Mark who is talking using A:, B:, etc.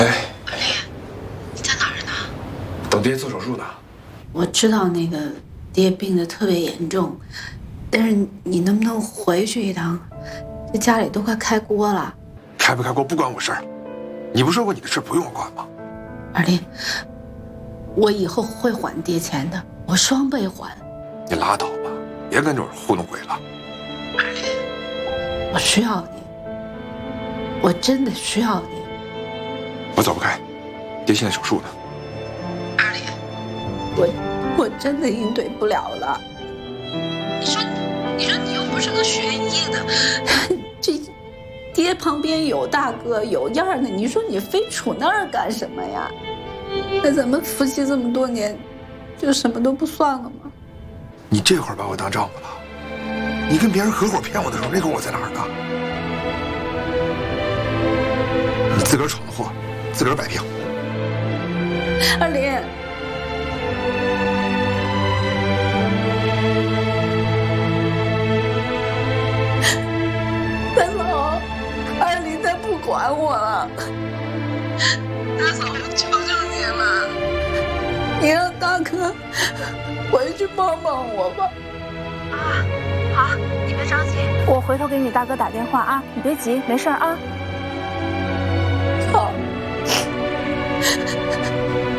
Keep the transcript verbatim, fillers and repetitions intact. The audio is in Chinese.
A: 哎，阿丽，你在哪儿呢？等爹做手术呢。
B: 我知道那个爹病得特别严重，但是你能不能回去一趟？这家里都快开锅了。
C: 开不开锅不关我事儿，你不说过你的事不用我管吗？
B: 二林，我以后会还爹钱的，我双倍还。
C: 你拉倒吧，别跟这儿糊弄鬼了。
B: 二林，我需要你，我真的需要你。
C: 我走不开，爹现在手术呢。
B: 二林，我我真的应对不了了。你说，你说你又不是个学医的，这爹旁边有大哥有样的，你说你非杵那儿干什么呀？那咱们夫妻这么多年，就什么都不算了吗？
C: 你这会儿把我当丈夫了？你跟别人合伙骗我的时候，那会儿我在哪儿呢？你自个儿闯的祸，自个儿摆平。
B: 二林，大嫂，二林他不管我了。大嫂，我求求你了，你让大哥回去帮帮我吧。
D: 啊，好，你别着急，我回头给你大哥打电话啊，你别急，没事啊。